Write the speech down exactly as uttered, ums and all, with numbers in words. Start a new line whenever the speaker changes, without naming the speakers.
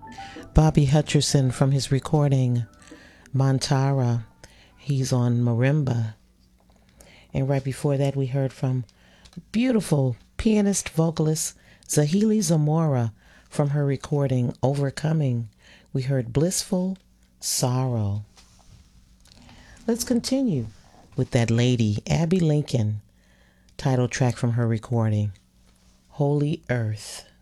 Bobby Hutcherson from his recording Montara, he's on marimba. And right before that, we heard from beautiful pianist vocalist Zahili Zamora from her recording Overcoming. We heard Blissful Sorrow. Let's continue with that lady, Abby Lincoln, title track from her recording Holy Earth.